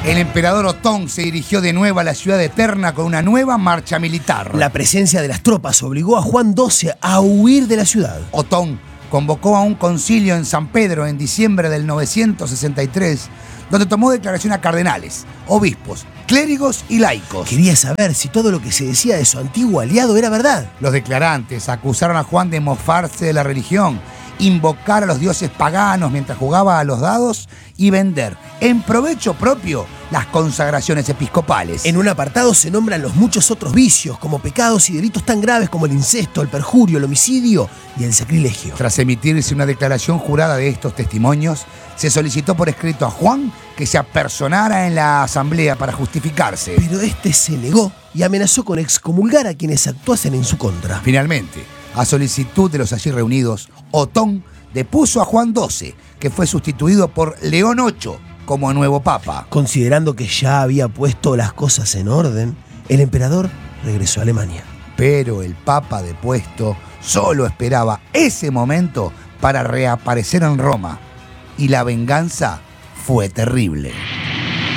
El emperador Otón se dirigió de nuevo a la ciudad eterna con una nueva marcha militar. La presencia de las tropas obligó a Juan XII a huir de la ciudad. Otón convocó a un concilio en San Pedro en diciembre del 963, donde tomó declaración a cardenales, obispos, clérigos y laicos. Quería saber si todo lo que se decía de su antiguo aliado era verdad. Los declarantes acusaron a Juan de mofarse de la religión, invocar a los dioses paganos mientras jugaba a los dados y vender en provecho propio las consagraciones episcopales. En un apartado se nombran los muchos otros vicios, como pecados y delitos tan graves como el incesto, el perjurio, el homicidio y el sacrilegio. Tras emitirse una declaración jurada de estos testimonios, se solicitó por escrito a Juan que se apersonara en la asamblea para justificarse. Pero este se negó y amenazó con excomulgar a quienes actuasen en su contra. Finalmente, a solicitud de los allí reunidos, Otón depuso a Juan XII, que fue sustituido por León VIII como nuevo papa. Considerando que ya había puesto las cosas en orden, el emperador regresó a Alemania. Pero el papa depuesto solo esperaba ese momento para reaparecer en Roma. Y la venganza fue terrible.